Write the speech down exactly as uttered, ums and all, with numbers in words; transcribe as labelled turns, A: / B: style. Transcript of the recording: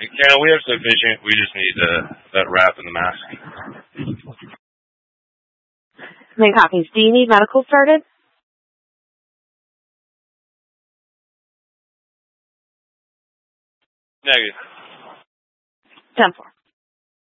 A: Ken, we have sufficient. We just need uh, that wrap and the mask.
B: Main copies. Do you need medical started?
A: Negative.
B: ten four.